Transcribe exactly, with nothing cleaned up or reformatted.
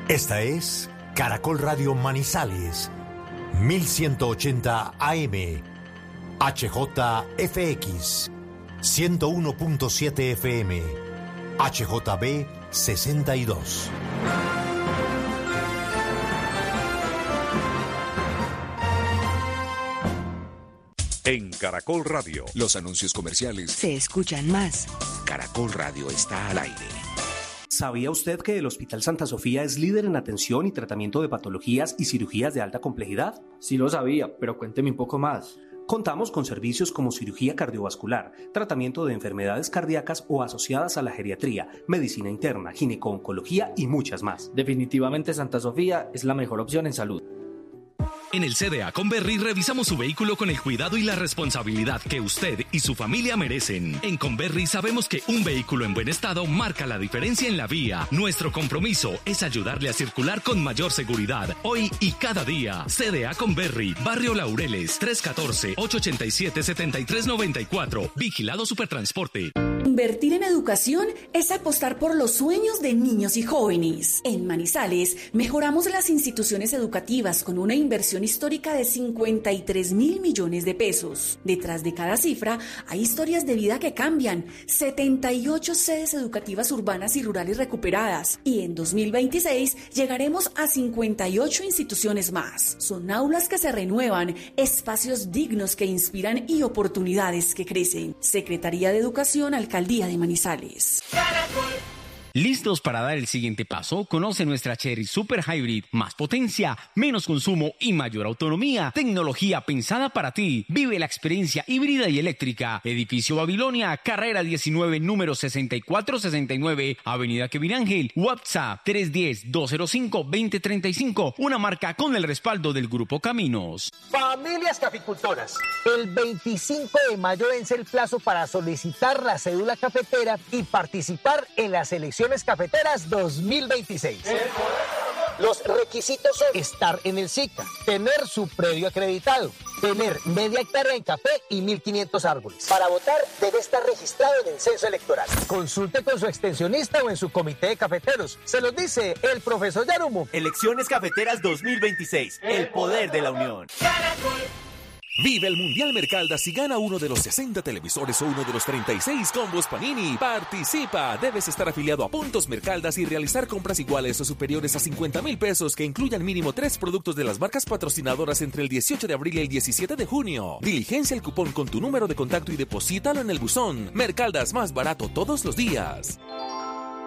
Esta es Caracol Radio Manizales, mil ciento ochenta A M, H J F X, ciento uno punto siete F M, H J B sesenta y dos. En Caracol Radio, los anuncios comerciales se escuchan más. Caracol Radio está al aire. ¿Sabía usted que el Hospital Santa Sofía es líder en atención y tratamiento de patologías y cirugías de alta complejidad? Sí lo sabía, pero cuénteme un poco más. Contamos con servicios como cirugía cardiovascular, tratamiento de enfermedades cardíacas o asociadas a la geriatría, medicina interna, gineco-oncología y muchas más. Definitivamente Santa Sofía es la mejor opción en salud. En el C D A Converri revisamos su vehículo con el cuidado y la responsabilidad que usted y su familia merecen. En Converri sabemos que un vehículo en buen estado marca la diferencia en la vía. Nuestro compromiso es ayudarle a circular con mayor seguridad, hoy y cada día. C D A Converri, Barrio Laureles, tres uno cuatro, ocho ocho siete, siete tres nueve cuatro. Vigilado Supertransporte. Invertir en educación es apostar por los sueños de niños y jóvenes. En Manizales, mejoramos las instituciones educativas con una inversión histórica de cincuenta y tres mil millones de pesos. Detrás de cada cifra hay historias de vida que cambian, setenta y ocho sedes educativas urbanas y rurales recuperadas, y en dos mil veintiséis llegaremos a cincuenta y ocho instituciones más. Son aulas que se renuevan, espacios dignos que inspiran y oportunidades que crecen. Secretaría de Educación, Alcaldía de Manizales. ¿Listos para dar el siguiente paso? Conoce nuestra Chery Super Hybrid. Más potencia, menos consumo y mayor autonomía. Tecnología pensada para ti. Vive la experiencia híbrida y eléctrica. Edificio Babilonia, carrera diecinueve, número sesenta y cuatro sesenta y nueve, Avenida Kevin Ángel. WhatsApp tres uno cero, dos cero cinco, dos cero tres cinco. Una marca con el respaldo del Grupo Caminos. Familias caficultoras, el veinticinco de mayo vence el plazo para solicitar la cédula cafetera y participar en las elecciones Cafeteras dos mil veintiséis. Los requisitos son estar en el SICA, tener su predio acreditado, tener media hectárea en café y mil quinientos árboles. Para votar debe estar registrado en el censo electoral. Consulte con su extensionista o en su comité de cafeteros. Se los dice el profesor Yarumo. Elecciones Cafeteras dos mil veintiséis. El poder de la unión. Vive el Mundial Mercaldas y gana uno de los sesenta televisores o uno de los treinta y seis combos Panini. Participa. Debes estar afiliado a Puntos Mercaldas y realizar compras iguales o superiores a cincuenta mil pesos que incluyan mínimo tres productos de las marcas patrocinadoras entre el dieciocho de abril y el diecisiete de junio. Diligencia el cupón con tu número de contacto y deposítalo en el buzón. Mercaldas, más barato todos los días.